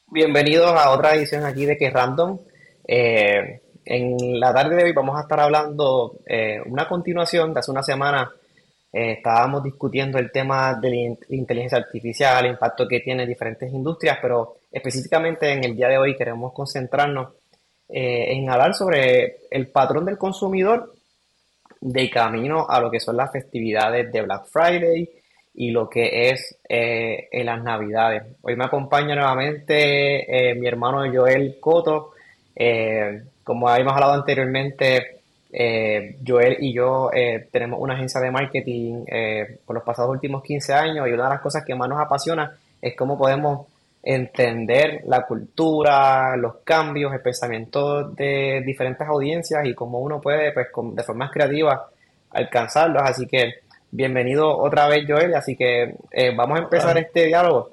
Bienvenidos a otra edición aquí de Que Random. En la tarde de hoy vamos a estar hablando una continuación de hace una semana. Estábamos discutiendo el tema de la inteligencia artificial, el impacto que tiene en diferentes industrias, pero específicamente en el día de hoy queremos concentrarnos en hablar sobre el patrón del consumidor de camino a lo que son las festividades de Black Friday y lo que es en las Navidades. Hoy me acompaña nuevamente mi hermano Joel Coto. Como habíamos hablado anteriormente, Joel y yo tenemos una agencia de marketing por los pasados últimos 15 años y una de las cosas que más nos apasiona es cómo podemos entender la cultura, los cambios, el pensamiento de diferentes audiencias y cómo uno puede, pues, de forma creativa alcanzarlos. Así que bienvenido otra vez, Joel. Así que vamos a empezar Hola. este diálogo.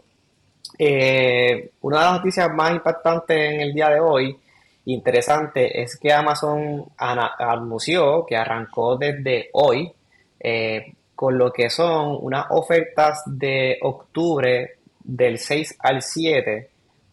Una de las noticias más impactantes en el día de hoy, interesante, es que Amazon anunció que arrancó desde hoy con lo que son unas ofertas de octubre del 6 al 7,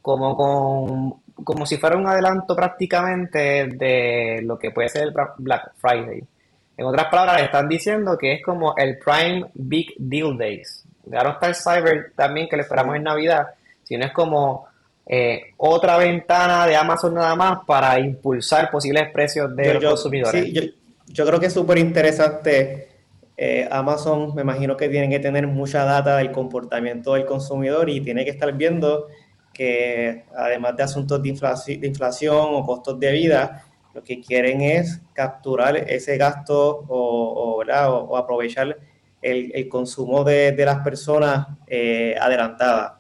como si fuera un adelanto prácticamente de lo que puede ser el Black Friday. En otras palabras, están diciendo que es como el Prime Big Deal Days. Ya no está el Cyber también que lo esperamos en Sí, Navidad, sino es como otra ventana de Amazon nada más para impulsar posibles precios de los consumidores. yo creo que es súper interesante. Amazon, me imagino que tiene que tener mucha data del comportamiento del consumidor y tiene que estar viendo que además de asuntos de inflación o costos de vida, lo que quieren es capturar ese gasto ¿verdad? O aprovechar el consumo de las personas adelantadas.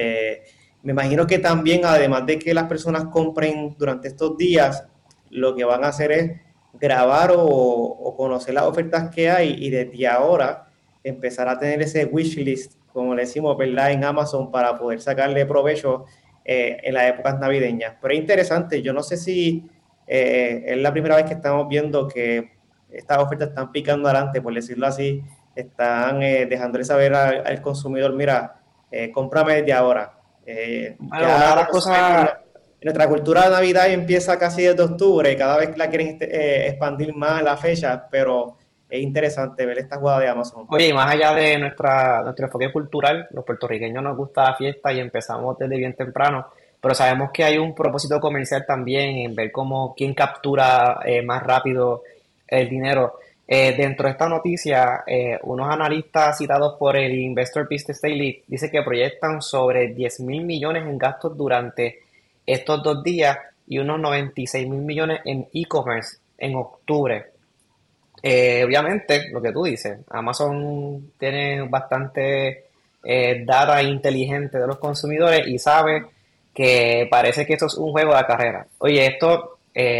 Me imagino que también, además de que las personas compren durante estos días, lo que van a hacer es grabar o conocer las ofertas que hay y desde ahora empezar a tener ese wishlist, como le decimos, ¿verdad? En Amazon para poder sacarle provecho en las épocas navideñas. Pero es interesante, yo no sé si es la primera vez que estamos viendo que estas ofertas están picando adelante, por decirlo así, están dejándole saber al consumidor, mira, cómprame desde ahora. Bueno, una Ya de las como sabemos, cosas. nuestra cultura de Navidad empieza casi desde octubre y cada vez la quieren expandir más la fecha, pero es interesante ver esta jugada de Amazon. Oye, y más allá de nuestro enfoque cultural, los puertorriqueños nos gusta la fiesta y empezamos desde bien temprano, pero sabemos que hay un propósito comercial también en ver cómo quién captura más rápido el dinero. Dentro de esta noticia, unos analistas citados por el Investor Business Daily dice que proyectan sobre 10.000 millones en gastos durante estos 2 días y unos 96.000 millones en e-commerce en octubre. Obviamente, lo que tú dices, Amazon tiene bastante data inteligente de los consumidores y sabe que parece que esto es un juego de carrera. Oye, esto,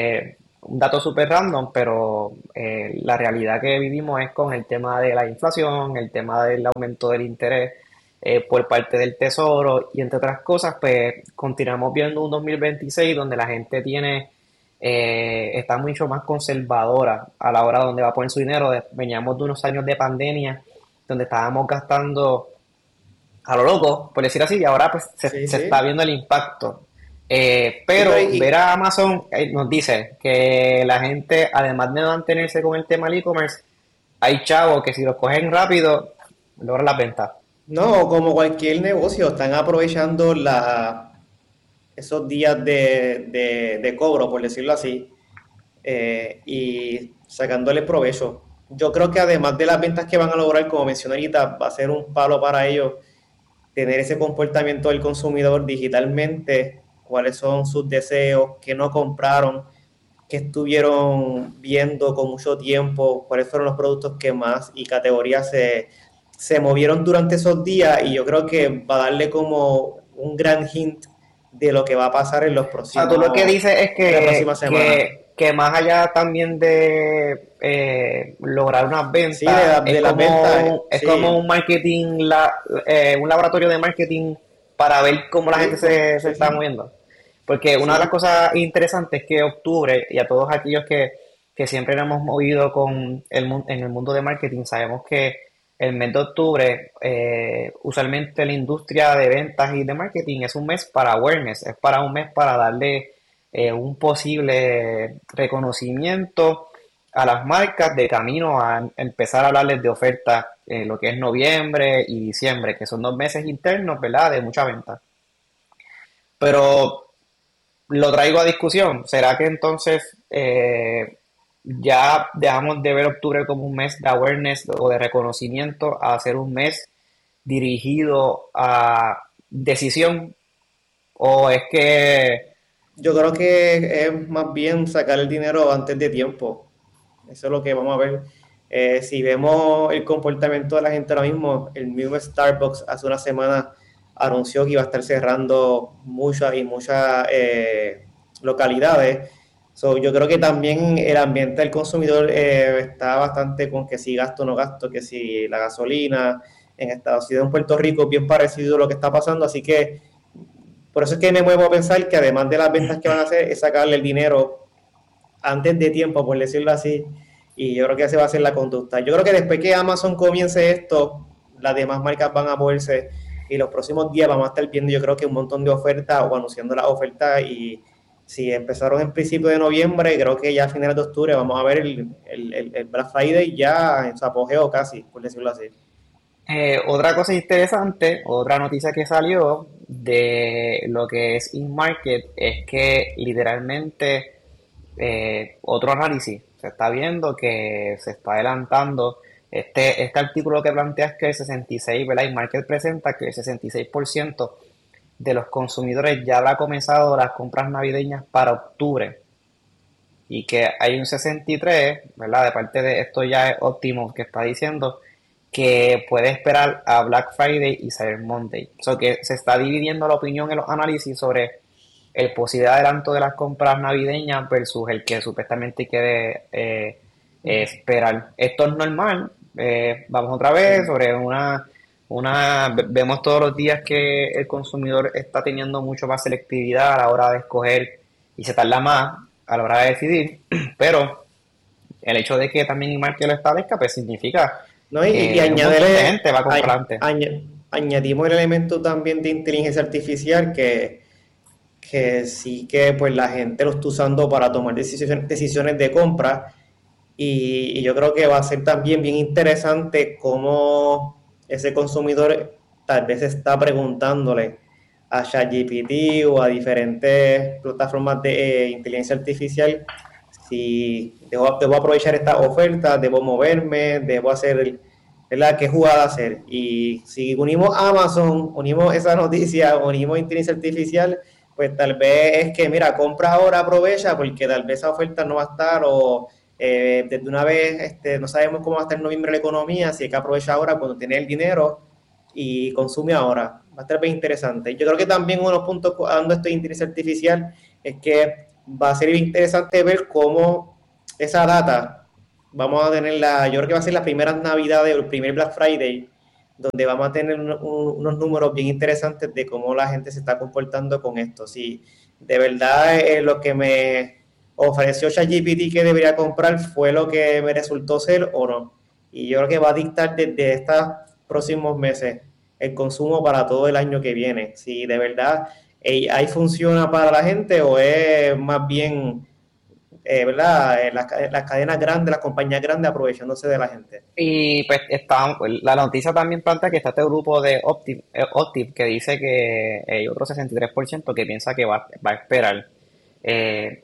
un dato súper random, pero la realidad que vivimos es con el tema de la inflación, el tema del aumento del interés por parte del Tesoro y entre otras cosas, pues continuamos viendo un 2026 donde la gente está mucho más conservadora a la hora donde va a poner su dinero. Veníamos de unos años de pandemia donde estábamos gastando a lo loco, por decir así, y ahora pues Sí, se está sí. viendo el impacto. Sí, pero Pero ver a Amazon nos dice que la gente, además de mantenerse con el tema del e-commerce, hay chavos que si los cogen rápido, logran las ventas. no, como cualquier negocio, están aprovechando esos días de cobro, por decirlo así, y sacándole provecho. Yo creo que además de las ventas que van a lograr, como mencioné ahorita, va a ser un palo para ellos tener ese comportamiento del consumidor digitalmente, cuáles son sus deseos, qué no compraron, qué estuvieron viendo con mucho tiempo, cuáles fueron los productos que más y categorías se movieron durante esos días y yo creo que va a darle como un gran hint de lo que va a pasar en los O sea, tú lo que próximos, dices es en la próxima que, semana. que más allá también de lograr unas Sí, ventas, de las ventas, es como un sí, marketing, un laboratorio de marketing para ver cómo la gente sí, se sí, está sí, moviendo. Porque una de las sí, cosas interesantes es que octubre, y a todos aquellos que siempre nos hemos movido en el mundo de marketing, sabemos que el mes de octubre, usualmente la industria de ventas y de marketing es un mes para awareness, es para un mes para darle un posible reconocimiento a las marcas de camino a empezar a hablarles de ofertas en lo que es noviembre y diciembre, que son 2 meses internos, ¿verdad? De mucha venta. Pero lo traigo a discusión. ¿Será que entonces ya dejamos de ver octubre como un mes de awareness o de reconocimiento a ser un mes dirigido a decisión? ¿O es que Yo creo que es más bien sacar el dinero antes de tiempo. Eso es lo que vamos a ver. Si vemos el comportamiento de la gente ahora mismo, el mismo Starbucks hace una semana anunció que iba a estar cerrando muchas y muchas localidades. So, yo creo que también el ambiente del consumidor está bastante con que si gasto o no gasto, que si la gasolina en Estados Unidos, en Puerto Rico, es bien parecido a lo que está pasando. Así que por eso es que me muevo a pensar que además de las ventas que van a hacer, es sacarle el dinero antes de tiempo, por decirlo así, y yo creo que esa va a ser la conducta. Yo creo que después que Amazon comience esto, las demás marcas van a moverse y los próximos días vamos a estar viendo yo creo que un montón de ofertas o anunciando las ofertas y si empezaron en principio de noviembre, creo que ya a finales de octubre vamos a ver el Black Friday ya en su apogeo casi, por decirlo así. otra cosa interesante, otra noticia que salió de lo que es InMarket es que literalmente otro análisis se está viendo que se está adelantando. Este artículo que plantea es que el 66, ¿verdad? InMarket presenta que el 66% de los consumidores ya ha comenzado las compras navideñas para octubre y que hay un 63, ¿verdad? De parte de esto ya es óptimo que está diciendo que puede esperar a Black Friday y Cyber Monday. O sea, que se está dividiendo la opinión en los análisis sobre el posible adelanto de las compras navideñas versus el que supuestamente quiere esperar. Esto es normal. Vamos otra vez Sí. sobre vemos todos los días que el consumidor está teniendo mucho más selectividad a la hora de escoger y se tarda más a la hora de decidir, pero el hecho de que también Market lo establezca, pues significa ¿No? Y que un montón de gente va a comprar antes. añadimos el elemento también de inteligencia artificial que sí que pues la gente lo está usando para tomar decisiones de compra y yo creo que va a ser también bien interesante cómo ese consumidor tal vez está preguntándole a ChatGPT o a diferentes plataformas de inteligencia artificial si debo aprovechar esta oferta, debo moverme, debo hacer, ¿verdad? ¿Qué jugada hacer? Y si unimos Amazon, unimos esa noticia, unimos inteligencia artificial, pues tal vez es que, mira, compra ahora, aprovecha, porque tal vez esa oferta no va a estar o desde una vez no sabemos cómo va a estar en noviembre la economía, así que aprovecha ahora cuando tiene el dinero y consume ahora. Va a estar bien interesante. Yo creo que también uno de los puntos cuando esto de inteligencia artificial es que va a ser interesante ver cómo esa data vamos a tenerla, yo creo que va a ser las primeras navidades, el primer Black Friday, donde vamos a tener unos números bien interesantes de cómo la gente se está comportando con esto. Si de verdad lo que me ofreció ChatGPT que debería comprar fue lo que me resultó ser o no. Y yo creo que va a dictar desde estos próximos meses el consumo para todo el año que viene. Si de verdad ahí funciona para la gente o es más bien, ¿verdad? Las cadenas grandes, las compañías grandes aprovechándose de la gente. Y pues la noticia también plantea que está este grupo de Optip que dice que hay otro 63% que piensa que va a esperar. Eh,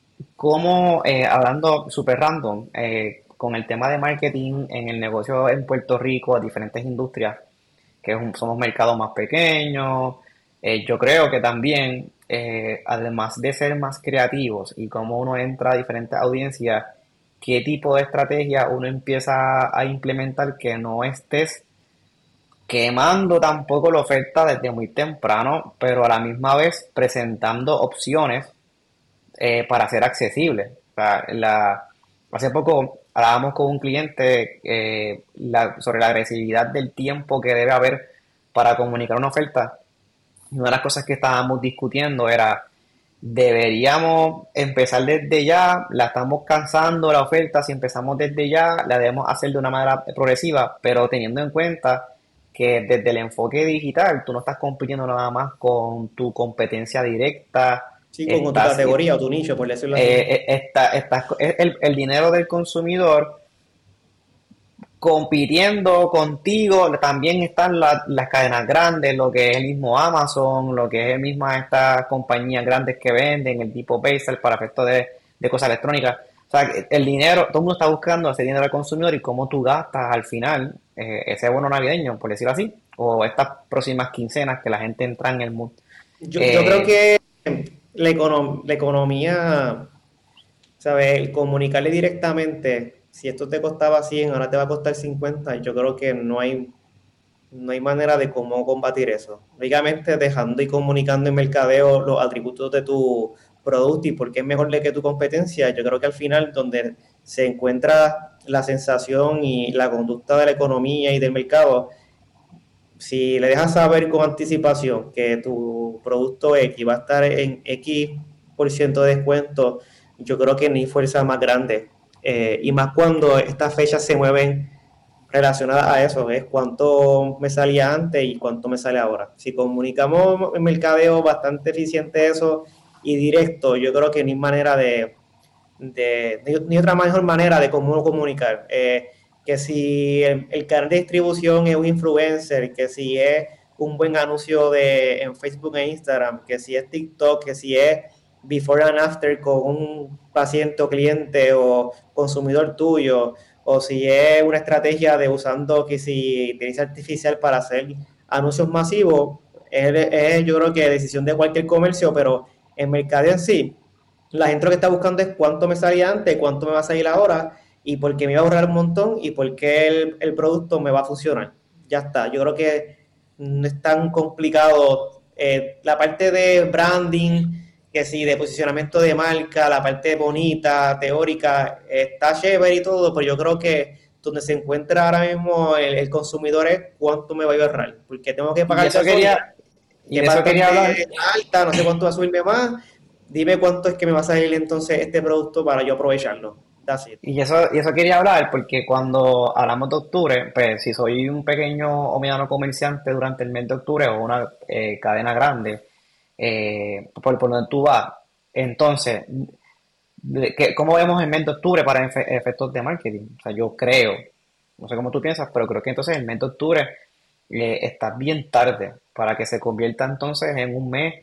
hablando super random, con el tema de marketing en el negocio en Puerto Rico, a diferentes industrias, que somos mercados más pequeños, yo creo que también, además de ser más creativos y cómo uno entra a diferentes audiencias, qué tipo de estrategia uno empieza a implementar que no estés quemando tampoco la oferta desde muy temprano, pero a la misma vez presentando opciones para ser accesible. O sea, hace poco hablábamos con un cliente sobre la agresividad del tiempo que debe haber para comunicar una oferta. Y una de las cosas que estábamos discutiendo era, deberíamos empezar desde ya, la estamos cansando la oferta, si empezamos desde ya, la debemos hacer de una manera progresiva, pero teniendo en cuenta que desde el enfoque digital tú no estás compitiendo nada más con tu competencia directa, Sí, con tu estás, categoría o tu nicho, por decirlo así. el dinero del consumidor compitiendo contigo, también están las cadenas grandes, lo que es el mismo Amazon, lo que es el mismo estas compañías grandes que venden, el tipo PayPal para efectos de cosas electrónicas. O sea, el dinero, todo el mundo está buscando ese dinero al consumidor y cómo tú gastas al final ese bono navideño, por decirlo así, o estas próximas quincenas que la gente entra en el mundo. Yo creo Eh, que la economía, ¿sabes? El comunicarle directamente, si esto te costaba 100, ahora te va a costar 50, yo creo que no hay manera de cómo combatir eso. Lógicamente, dejando y comunicando en mercadeo los atributos de tu producto y por qué es mejor que tu competencia, yo creo que al final donde se encuentra la sensación y la conducta de la economía y del mercado, si le dejas saber con anticipación que tu producto X va a estar en X% de descuento, yo creo que ni fuerza más grande. Y más cuando estas fechas se mueven relacionadas a eso, es cuánto me salía antes y cuánto me sale ahora. Si comunicamos en mercadeo bastante eficiente eso y directo, yo creo que ni manera ni otra mejor manera de cómo comunicar. Que si el canal de distribución es un influencer, que si es un buen anuncio en Facebook e Instagram, que si es TikTok, que si es before and after con un paciente o cliente o consumidor tuyo, o si es una estrategia de usando que si inteligencia artificial para hacer anuncios masivos, yo creo que decisión de cualquier comercio, pero en mercado en sí, la gente lo que está buscando es cuánto me salía antes, cuánto me va a salir ahora y por qué me va a ahorrar un montón y por qué el producto me va a funcionar. Ya está. Yo creo que no es tan complicado. La parte de branding, que sí, de posicionamiento de marca, la parte bonita, teórica, está chévere y todo, pero yo creo que donde se encuentra ahora mismo el consumidor es cuánto me va a ahorrar, porque tengo que y pagar eso gasolina, quería, y que es de eso quería hablar. bastante alta, no sé cuánto va a subirme más. Dime cuánto es que me va a salir entonces este producto para yo aprovecharlo. That's it. Y eso quería hablar porque cuando hablamos de octubre, pues si soy un pequeño o mediano comerciante durante el mes de octubre o una cadena grande, por donde tú vas, entonces, ¿cómo vemos el mes de octubre para efectos de marketing? O sea, yo creo, no sé cómo tú piensas, pero creo que entonces el mes de octubre está bien tarde para que se convierta entonces en un mes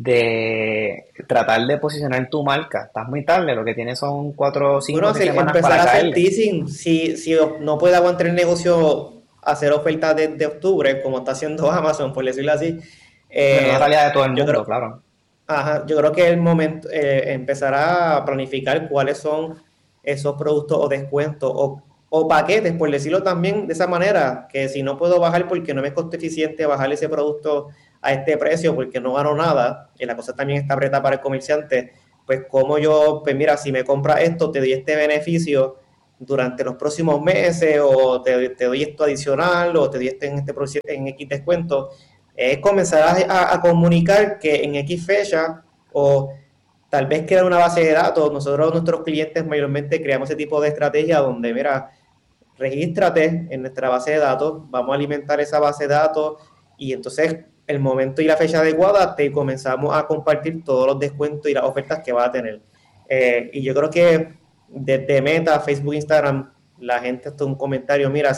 de tratar de posicionar tu marca. Estás muy tarde, lo que tienes son 4, 5, Bueno, 6 semanas empezar para a hacer caerle. teasing, si no puede aguantar el negocio, hacer ofertas de octubre, como está haciendo Amazon, por decirlo así, Bueno, no es la realidad de todo el yo mundo, creo, claro. ajá, yo creo que es el momento empezar a planificar cuáles son esos productos o descuentos o paquetes, por decirlo también de esa manera, que si no puedo bajar porque no me es coste eficiente bajar ese producto a este precio porque no gano nada, y la cosa también está apretada para el comerciante, pues como yo, pues mira, si me compras esto, te doy este beneficio durante los próximos meses o te doy esto adicional o te doy en X descuento, es comenzar a comunicar que en X fecha o tal vez crear una base de datos. Nosotros, nuestros clientes, mayormente creamos ese tipo de estrategia donde, mira, regístrate en nuestra base de datos, vamos a alimentar esa base de datos y entonces el momento y la fecha adecuada te comenzamos a compartir todos los descuentos y las ofertas que va a tener. Y yo creo que desde Meta, Facebook, Instagram, la gente hasta un comentario, mira,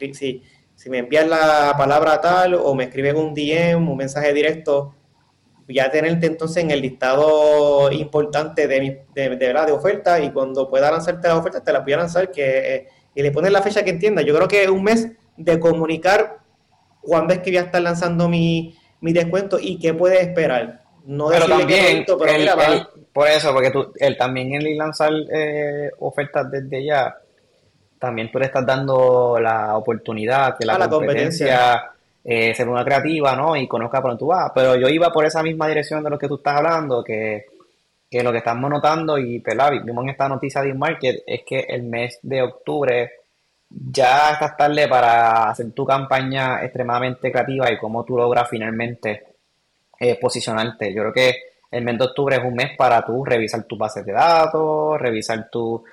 si me envías la palabra tal o me escriben un DM, un mensaje directo, ya tenerte entonces en el listado importante ¿verdad? De ofertas y cuando pueda lanzarte las ofertas te las voy a lanzar y le pones la fecha que entienda. Yo creo que es un mes de comunicar cuándo es que voy a estar lanzando mi descuento y qué puedes esperar. No Pero decirle qué también, producto, pero mira, va por eso, porque también el lanzar ofertas desde ya, también tú le estás dando la oportunidad que la a la competencia. competencia se ponga creativa, ¿no? Y conozca por dónde tú vas. Pero yo iba por esa misma dirección de lo que tú estás hablando, que lo que estamos notando y vimos en esta noticia de InMarket es que el mes de octubre ya estás tarde para hacer tu campaña extremadamente creativa y cómo tú logras finalmente posicionarte. Yo creo que El mes de octubre es un mes para tú revisar tu base de datos, revisar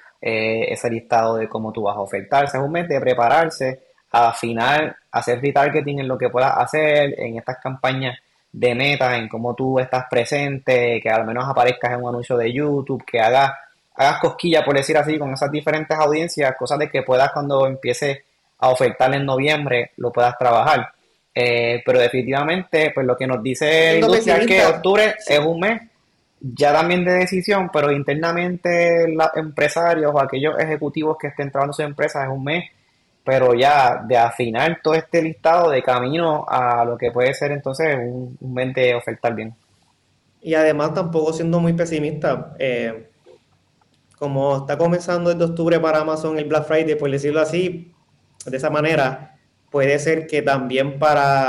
ese listado de cómo tú vas a ofertar. Ese es un mes de prepararse, afinar, hacer retargeting en lo que puedas hacer, en estas campañas de meta, en cómo tú estás presente, que al menos aparezcas en un anuncio de YouTube, que hagas cosquilla, por decir así, con esas diferentes audiencias, cosas de que puedas cuando empieces a ofertar en noviembre, lo puedas trabajar. Pero definitivamente, pues lo que nos dice la Siendo industria es que pesimista, octubre es sí. un mes ya también de decisión, pero internamente los empresarios o aquellos ejecutivos que estén trabajando en sus empresas es un mes, pero ya de afinar todo este listado de camino a lo que puede ser entonces un mes de ofertar bien. Y además tampoco siendo muy pesimista, como está comenzando el de octubre para Amazon el Black Friday, por decirlo así, de esa manera, puede ser que también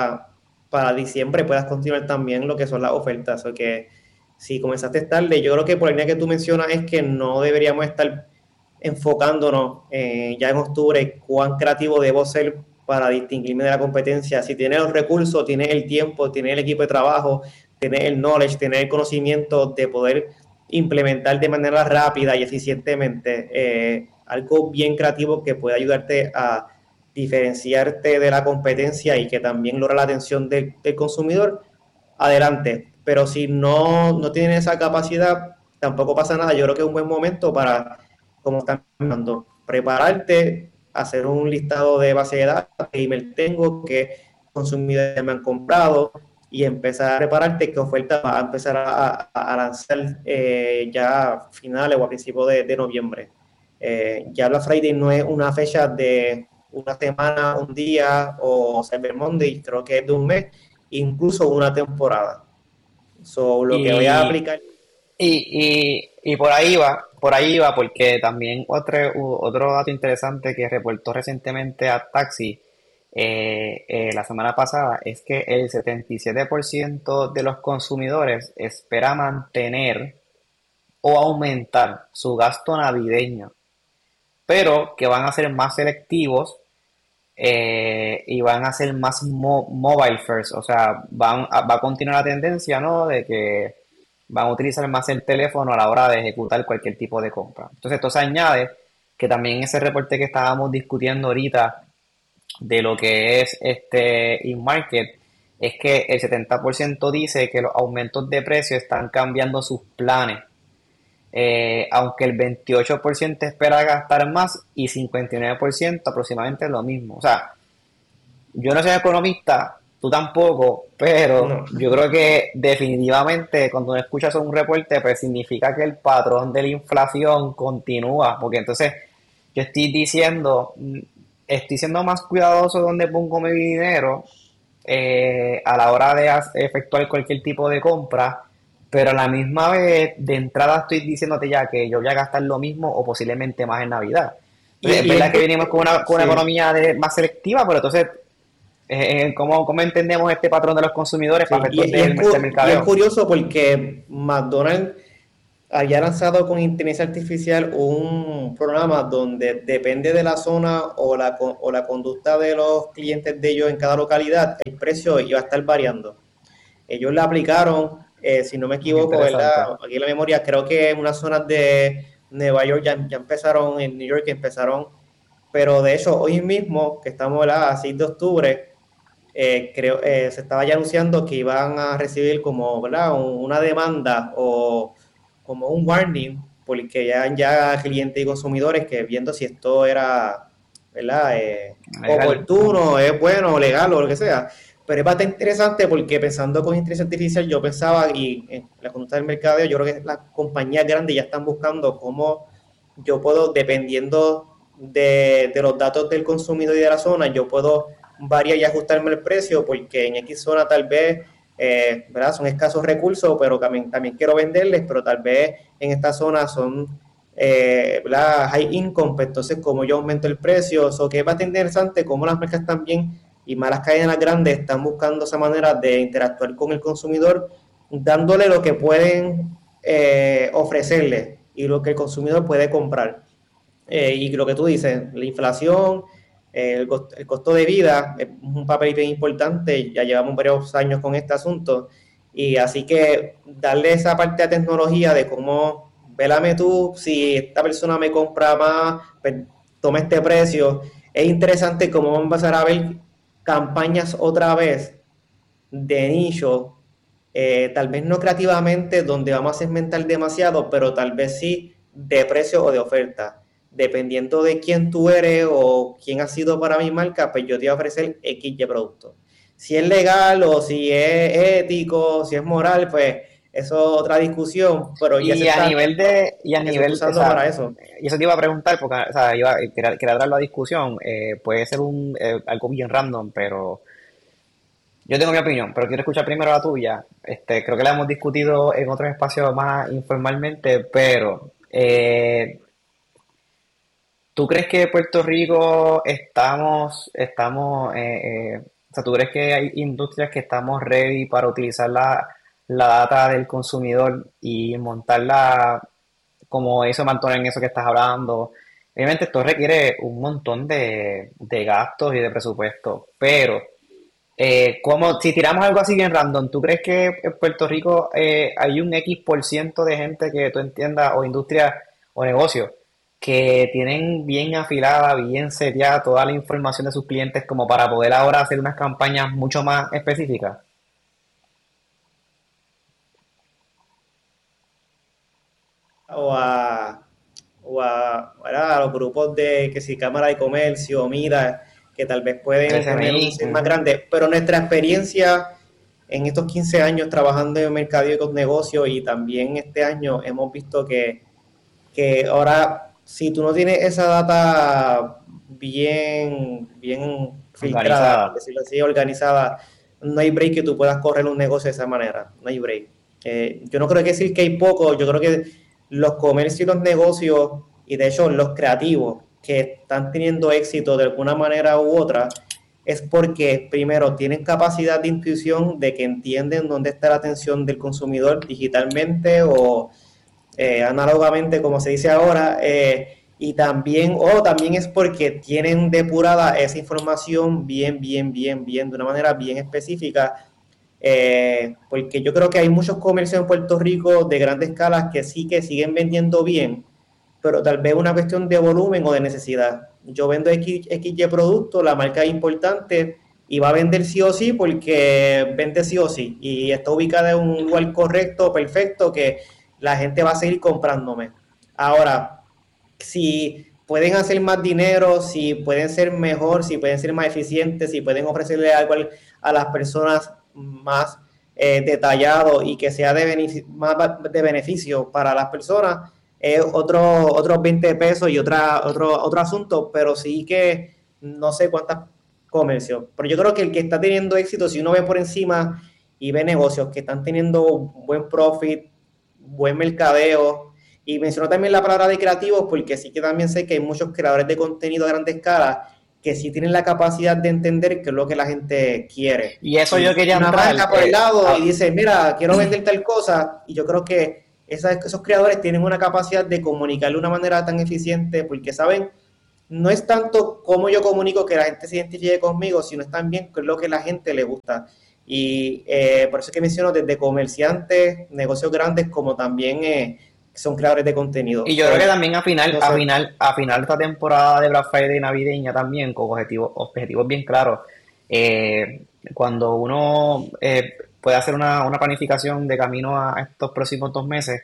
para diciembre puedas continuar también lo que son las ofertas. O que si comenzaste tarde, yo creo que por la línea que tú mencionas es que no deberíamos estar enfocándonos ya en octubre cuán creativo debo ser para distinguirme de la competencia. Si tienes los recursos, tienes el tiempo, tienes el equipo de trabajo, tienes el knowledge, tienes el conocimiento de poder implementar de manera rápida y eficientemente algo bien creativo que pueda ayudarte a diferenciarte de la competencia y que también logra la atención del consumidor, adelante. Pero si no tienes esa capacidad, tampoco pasa nada. Yo creo que es un buen momento para, como están hablando, prepararte, hacer un listado de base de datos, qué email tengo, qué consumidores me han comprado, y empezar a prepararte qué oferta va a empezar a lanzar ya a finales o a principios de noviembre. Ya Black Friday no es una fecha de una semana, un día o Cyber Monday, creo que es de un mes, incluso una temporada. So, lo que voy a Y, aplicar. y por ahí va, porque también otro dato interesante que reportó recientemente a Taxi la semana pasada es que el 77% de los consumidores espera mantener o aumentar su gasto navideño, pero que van a ser más selectivos y van a ser más mobile first, o sea, va a continuar la tendencia, ¿no? De que van a utilizar más el teléfono a la hora de ejecutar cualquier tipo de compra. Entonces, esto se añade que también ese reporte que estábamos discutiendo ahorita de lo que es este in-market, es que el 70% dice que los aumentos de precio están cambiando sus planes, aunque el 28% espera gastar más y 59% aproximadamente lo mismo. O sea, yo no soy economista, tú tampoco, pero No. yo creo que definitivamente cuando uno escucha un reporte, pues significa que el patrón de la inflación continúa, porque entonces yo estoy siendo más cuidadoso donde pongo mi dinero a la hora de efectuar cualquier tipo de compra, pero a la misma vez de entrada estoy diciéndote ya que yo voy a gastar lo mismo o posiblemente más en Navidad. Entonces, es Y es verdad que venimos con una sí, economía más selectiva, pero entonces, ¿cómo entendemos este patrón de los consumidores para sí. efectos de Y es mercadeo? curioso porque McDonald's había lanzado con inteligencia artificial un programa donde depende de la zona o la conducta de los clientes de ellos en cada localidad, el precio iba a estar variando. Ellos la aplicaron, si no me equivoco, Interesante. ¿verdad? Aquí en la memoria, creo que en unas zonas de Nueva York ya empezaron, en New York empezaron, pero de hecho hoy mismo, que estamos ¿verdad? A 6 de octubre, se estaba ya anunciando que iban a recibir como ¿verdad? Una demanda o como un warning, porque ya clientes y consumidores que viendo si esto era ¿verdad? Legal. Oportuno, es bueno, legal o lo que sea. Pero es bastante interesante porque pensando con inteligencia artificial, yo pensaba, y en la conducta del mercadeo, yo creo que las compañías grandes ya están buscando cómo yo puedo, dependiendo de los datos del consumidor y de la zona, yo puedo variar y ajustarme el precio porque en X zona tal vez ¿verdad? Son escasos recursos, pero también quiero venderles, pero tal vez en esta zona son high income, pues entonces como yo aumento el precio, eso que es bastante interesante como las marcas también y más las cadenas grandes están buscando esa manera de interactuar con el consumidor, dándole lo que pueden ofrecerle y lo que el consumidor puede comprar. Y lo que tú dices, la inflación, el costo de vida es un papel bien importante, ya llevamos varios años con este asunto Y así que darle esa parte de tecnología de cómo, vélame tú, si esta persona me compra más, pues, toma este precio. Es interesante cómo vamos a empezar a ver campañas otra vez de nicho, tal vez no creativamente, donde vamos a segmentar demasiado, pero tal vez sí de precio o de oferta. Dependiendo de quién tú eres o quién ha sido para mi marca, pues yo te voy a ofrecer X de producto. Si es legal o si es ético, si es moral, pues eso es otra discusión, pero ya se Y a está nivel de, y a que se está nivel, o usando sea, para eso. y eso te iba a preguntar, porque, o sea, quería traer la discusión, puede ser algo bien random, pero yo tengo mi opinión, pero quiero escuchar primero la tuya. Creo que la hemos discutido en otros espacios más informalmente, pero ¿tú crees que Puerto Rico o sea, tú crees que hay industrias que estamos ready para utilizar la data del consumidor y montarla como hizo Mantón en eso que estás hablando? Obviamente esto requiere un montón de gastos y de presupuesto, pero como si tiramos algo así bien random, ¿tú crees que en Puerto Rico hay un X% de gente que tú entiendas, o industria o negocio, que tienen bien afilada, bien seteada toda la información de sus clientes como para poder ahora hacer unas campañas mucho más específicas? O a, ¿verdad? A los grupos de que si Cámara de Comercio, MIDA, que tal vez El pueden tener un SMI, insight más grande, pero nuestra experiencia en estos 15 años trabajando en mercadeo y con negocios y también este año hemos visto que ahora si tú no tienes esa data bien filtrada, por organizada. decirlo así, organizada, no hay break que tú puedas correr un negocio de esa manera, no hay break. Yo no creo que decir que hay poco, yo creo que los comercios y los negocios, y de hecho los creativos que están teniendo éxito de alguna manera u otra, es porque primero tienen capacidad de intuición de que entienden dónde está la atención del consumidor digitalmente o análogamente, como se dice ahora, y también, o también es porque tienen depurada esa información bien, de una manera bien específica, porque yo creo que hay muchos comercios en Puerto Rico de grandes escalas que sí que siguen vendiendo bien, pero tal vez una cuestión de volumen o de necesidad. Yo vendo XY producto, la marca es importante y va a vender sí o sí porque vende sí o sí y está ubicada en un lugar correcto, perfecto, que la gente va a seguir comprándome. Ahora, si pueden hacer más dinero, si pueden ser mejor, si pueden ser más eficientes, si pueden ofrecerle algo a las personas más detallado y que sea más de beneficio para las personas, es otros 20 pesos y otro asunto, pero sí que no sé cuántas comercios. Pero yo creo que el que está teniendo éxito, si uno ve por encima y ve negocios que están teniendo buen profit, buen mercadeo, y menciono también la palabra de creativos porque sí que también sé que hay muchos creadores de contenido a gran escala que sí tienen la capacidad de entender qué es lo que la gente quiere. Y eso yo Y quería una entrar. marca por el lado y dice, mira, quiero vender tal cosa, y yo creo que esos creadores tienen una capacidad de comunicar de una manera tan eficiente porque saben, no es tanto cómo yo comunico que la gente se identifique conmigo, sino es también qué es lo que a la gente le gusta. Y por eso es que menciono desde comerciantes, negocios grandes, como también son creadores de contenido. Y yo creo que So, también no sé, a final de esta temporada de Black Friday navideña también, con objetivos bien claros, cuando uno puede hacer una planificación de camino a estos próximos 2 meses,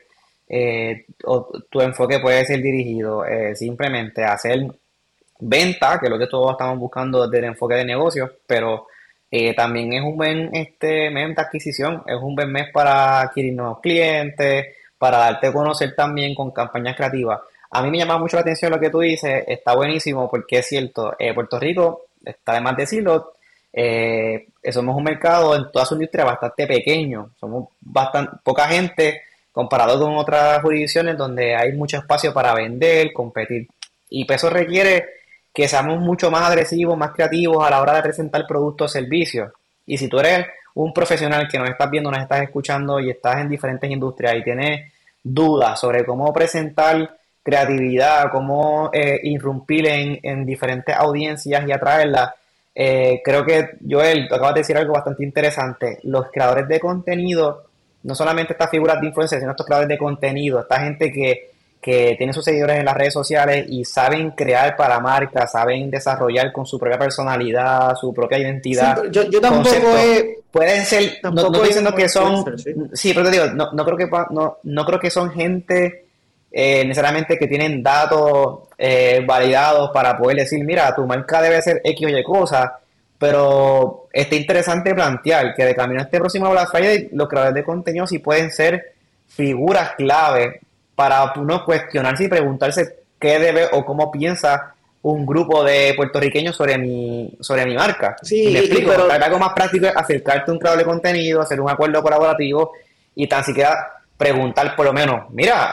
tu enfoque puede ser dirigido simplemente a hacer venta, que es lo que todos estamos buscando desde el enfoque de negocios, pero también es un buen mes de adquisición, es un buen mes para adquirir nuevos clientes, para darte a conocer también con campañas creativas. A mí me llama mucho la atención lo que tú dices, está buenísimo porque es cierto, Puerto Rico, está de más decirlo, somos un mercado en toda su industria bastante pequeño, somos bastante poca gente comparado con otras jurisdicciones donde hay mucho espacio para vender, competir. Y pues eso requiere que seamos mucho más agresivos, más creativos a la hora de presentar productos o servicios. Y si tú eres un profesional que nos estás viendo, nos estás escuchando y estás en diferentes industrias y tienes dudas sobre cómo presentar creatividad, cómo irrumpir en diferentes audiencias y atraerlas, creo que, Joel, tú acabas de decir algo bastante interesante. Los creadores de contenido, no solamente estas figuras de influencia, sino estos creadores de contenido, esta gente que tiene sus seguidores en las redes sociales y saben crear para marcas, saben desarrollar con su propia personalidad, su propia Sí, identidad, pero yo tampoco conceptos. he, Pueden ser, no tampoco estoy he diciendo como que son, influencer, ¿sí? sí, pero te digo, no creo que, no creo que son gente necesariamente que tienen datos validados para poder decir, mira, tu marca debe ser X o Y cosa, pero está interesante plantear que de camino a este próximo Black Friday, los creadores de contenido sí pueden ser figuras clave para uno cuestionarse y preguntarse qué debe o cómo piensa un grupo de puertorriqueños sobre mi marca. Y me Sí, explico, tal vez pero algo más práctico es acercarte a un creador de contenido, hacer un acuerdo colaborativo y tan siquiera preguntar por lo menos, mira,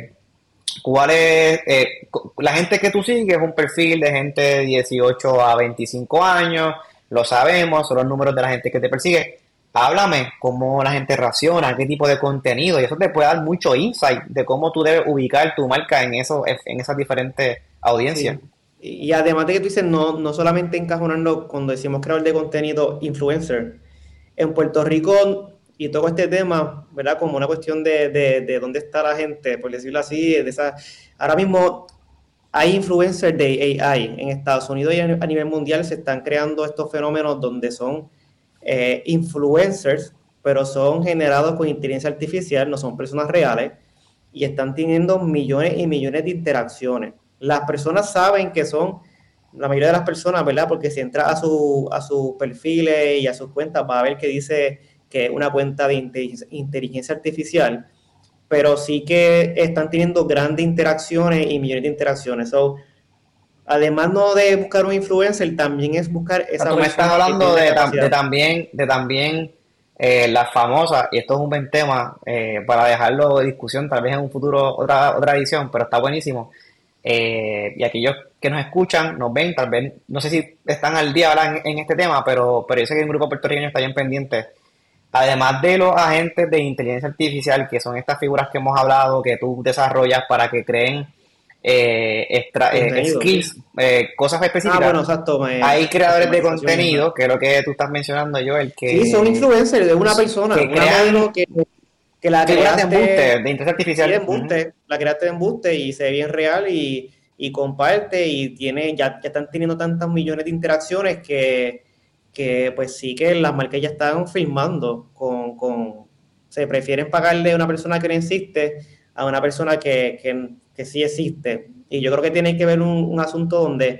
¿cuál es? La gente que tú sigues es un perfil de gente de 18 a 25 años, lo sabemos, son los números de la gente que te persigue. Háblame cómo la gente reacciona, qué tipo de contenido, y eso te puede dar mucho insight de cómo tú debes ubicar tu marca en esas diferentes audiencias. sí. Y además de que tú dices, no solamente encajonando cuando decimos creador de contenido, influencer. En Puerto Rico, y toco este tema, ¿verdad? Como una cuestión de dónde está la gente, por decirlo así, de esa, ahora mismo hay influencers de AI. En Estados Unidos y a nivel mundial se están creando estos fenómenos donde son influencers, pero son generados con inteligencia artificial, no son personas reales, y están teniendo millones y millones de interacciones. Las personas saben que son, la mayoría de las personas, ¿verdad? Porque si entra a sus perfiles y a sus cuentas, va a ver que dice que es una cuenta de inteligencia artificial, pero sí que están teniendo grandes interacciones y millones de interacciones. So, además no de buscar un influencer, también es buscar Sea, esa tú me estás persona que tiene hablando la de capacidad. también las famosas, y esto es un buen tema para dejarlo de discusión, tal vez en un futuro otra edición, pero está buenísimo. Y aquellos que nos escuchan, nos ven, tal vez, no sé si están al día ahora en este tema, pero yo sé que un grupo puertorriqueño está bien pendiente. Además de los agentes de inteligencia artificial, que son estas figuras que hemos hablado, que tú desarrollas para que creen Contenido, sí. skills, cosas Ah, específicas, bueno, exacto, hay creadores de automatización y demás. contenido, que es lo que tú estás mencionando, yo, Sí, son influencers de una persona, que una modelo crean que la figuras de embuste, creaste, de inteligencia sí, de artificial. Ujú. embuste, la creaste de embuste y se ve bien real y comparte y tiene, ya están teniendo tantas millones de interacciones que pues sí que las marcas ya están filmando se prefieren pagarle a una persona que no existe a una persona que sí existe. Y yo creo que tiene que ver un asunto donde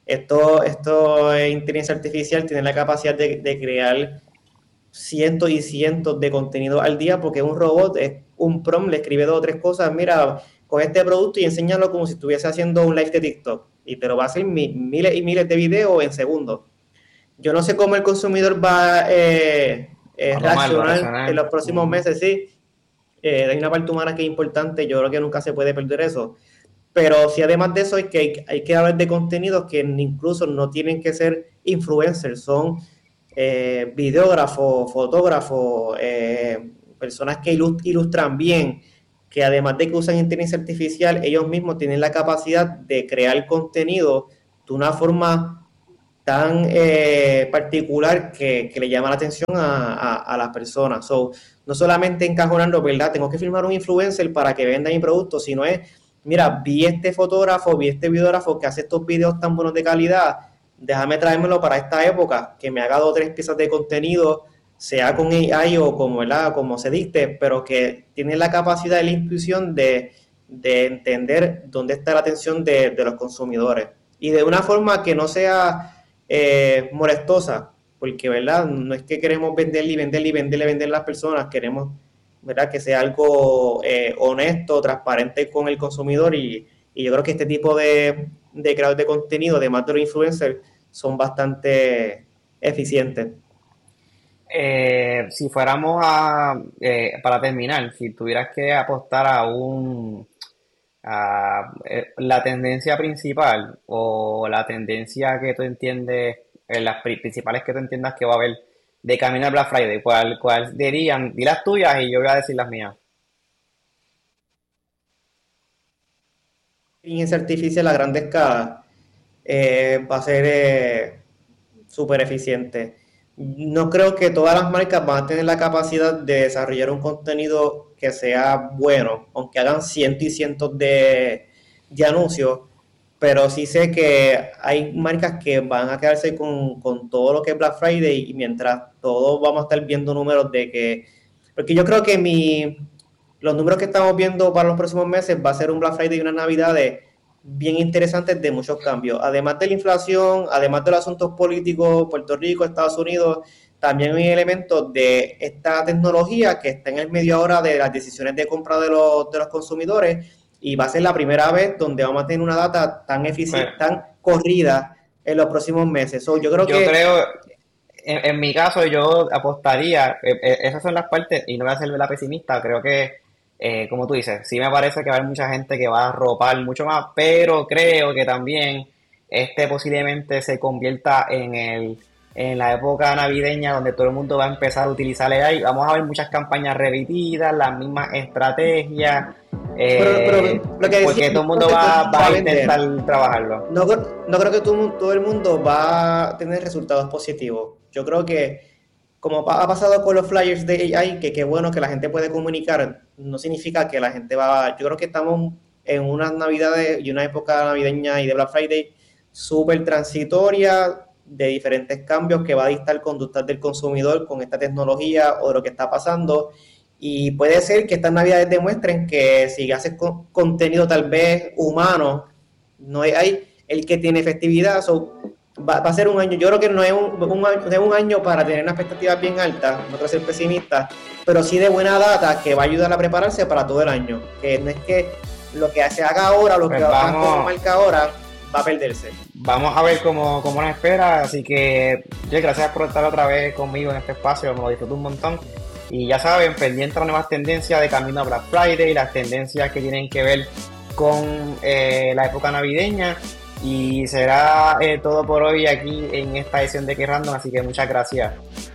esto inteligencia artificial tiene la capacidad de crear cientos y cientos de contenidos al día porque un robot es un prompt, le escribe dos o tres cosas, mira, coge este producto y enséñalo como si estuviese haciendo un live de TikTok y te lo va a hacer miles y miles de videos en segundos. Yo no sé cómo el consumidor va a A tomarlo, a reaccionar en reaccionar. los próximos Ujú. meses, sí. Hay una parte humana que es importante, yo creo que nunca se puede perder eso. Pero sí, además de eso, hay que hablar de contenidos que incluso no tienen que ser influencers, son videógrafos, fotógrafos, personas que ilustran bien, que además de que usan inteligencia artificial, ellos mismos tienen la capacidad de crear contenido de una forma tan particular que le llama la atención a las personas. So, no solamente encajonando, ¿verdad? Tengo que firmar un influencer para que venda mi producto, sino es, mira, vi este fotógrafo, vi este videógrafo que hace estos videos tan buenos de calidad, déjame traérmelo para esta época, que me haga dos o tres piezas de contenido, sea con AI o como, ¿verdad? Como se dicte, pero que tiene la capacidad y la intuición de entender dónde está la atención de los consumidores. Y de una forma que no sea molestosa, porque, ¿verdad? No es que queremos venderle y venderle y venderle, venderle a las personas, queremos, ¿verdad? Que sea algo honesto, transparente con el consumidor y yo creo que este tipo de creadores de contenido, además de los influencers, son bastante eficientes. Si fuéramos para terminar, si tuvieras que apostar la tendencia principal o la tendencia que tú entiendes, las principales que tú entiendas que va a haber de camino al Black Friday, ¿cuál dirían? Di las tuyas y yo voy a decir las mías. Inteligencia artificial a gran escala va a ser súper eficientes. No creo que todas las marcas van a tener la capacidad de desarrollar un contenido que sea bueno, aunque hagan cientos y cientos de anuncios, pero sí sé que hay marcas que van a quedarse con todo lo que es Black Friday y mientras todos vamos a estar viendo números de que, porque yo creo que los números que estamos viendo para los próximos meses va a ser un Black Friday y unas Navidades bien interesantes de muchos cambios. Además de la inflación, además de los asuntos políticos, Puerto Rico, Estados Unidos, también hay elementos de esta tecnología que está en el medio ahora de las decisiones de compra de los consumidores y va a ser la primera vez donde vamos a tener una data tan eficiente, tan corrida en los próximos meses. Yo creo Yo que creo, en mi caso, yo apostaría, esas son las partes, y no voy a ser la pesimista, creo que, como tú dices, sí me parece que va a haber mucha gente que va a ropar mucho más, pero creo que también posiblemente se convierta en la época navideña donde todo el mundo va a empezar a utilizar AI. Vamos a ver muchas campañas repetidas, las mismas estrategias, pero lo que decía, porque todo el no mundo creo que va va a a vender. intentar trabajarlo. No creo que todo el mundo va a tener resultados positivos. Yo creo que, como ha pasado con los flyers de AI, que qué bueno que la gente puede comunicar, no significa que la gente va. Yo creo que estamos en unas navidades y una época navideña y de Black Friday súper transitoria, de diferentes cambios que va a dictar conductas del consumidor con esta tecnología o lo que está pasando. Y puede ser que estas navidades demuestren que si haces contenido tal vez humano, no hay el que tiene efectividad. Va a ser un año, yo creo que no es un año para tener unas expectativas bien altas, no quiero ser pesimista, pero sí de buena data que va a ayudar a prepararse para todo el año. Que no es que lo que se haga ahora, lo que Pues hagan como vamos, marca ahora, va a perderse. vamos a ver cómo nos espera. Así que, Jay, gracias por estar otra vez conmigo en este espacio. Me lo disfruto un montón. Y ya saben, pendiente a las nuevas tendencias de camino a Black Friday, las tendencias que tienen que ver con la época navideña. Y será todo por hoy aquí en esta edición de Que Random. Así que muchas gracias.